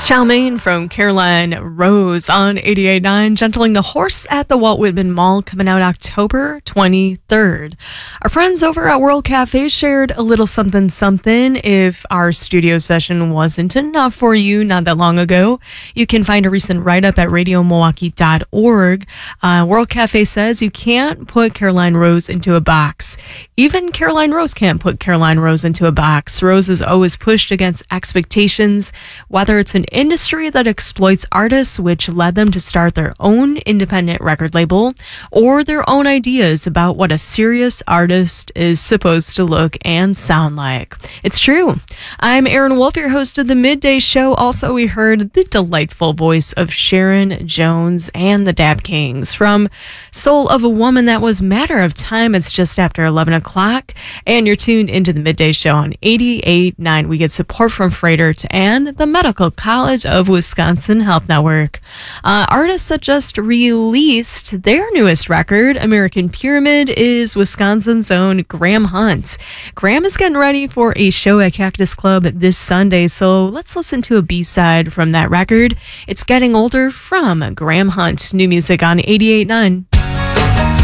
Chow Mein from Caroline Rose on 88.9, Gentling the Horse at the Walt Whitman Mall, coming out October 23rd. Our friends over at World Cafe shared a little something something. If our studio session wasn't enough for you not that long ago, you can find a recent write-up at radiomilwaukee.org. World Cafe says you can't put Caroline Rose into a box. Even Caroline Rose can't put Caroline Rose into a box. Rose is always pushed against expectations, whether it's an industry that exploits artists, which led them to start their own independent record label, or their own ideas about what a serious artist is supposed to look and sound like. It's true. I'm Erin Wolf, your host of the Midday Show. Also, we heard the delightful voice of Sharon Jones and the Dap Kings from Soul of a Woman. That was Matter of Time. It's just after 11 o'clock, and you're tuned into the Midday Show on 88.9. We get support from Freighter and the Medical College of Wisconsin Health Network. Artists that just released their newest record, American Pyramid, is Wisconsin's own Graham Hunt. Graham is getting ready for a show at Cactus Club this Sunday, so let's listen to a B-side from that record. It's Getting Older from Graham Hunt. New music on 88.9.